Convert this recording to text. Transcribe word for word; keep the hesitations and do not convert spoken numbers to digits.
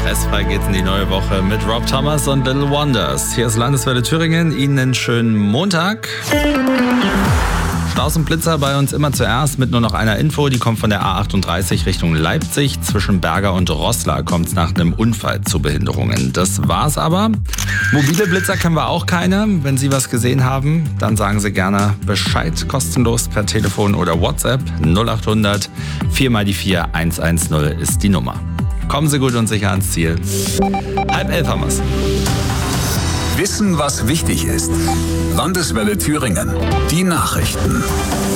Stressfrei geht's in die neue Woche mit Rob Thomas und Little Wonders. Hier ist Landeswelle Thüringen. Ihnen einen schönen Montag. Staus und Blitzer bei uns immer zuerst mit nur noch einer Info. Die kommt von der A achtunddreißig Richtung Leipzig. Zwischen Berger und Roßla kommt es nach einem Unfall zu Behinderungen. Das war's aber. Mobile Blitzer kennen wir auch keine. Wenn Sie was gesehen haben, dann sagen Sie gerne Bescheid. Kostenlos per Telefon oder WhatsApp. null acht hundert vier mal die vier eins eins null ist die Nummer. Kommen Sie gut und sicher ans Ziel. Halb elf haben wir's. Wissen, was wichtig ist. Landeswelle Thüringen. Die Nachrichten.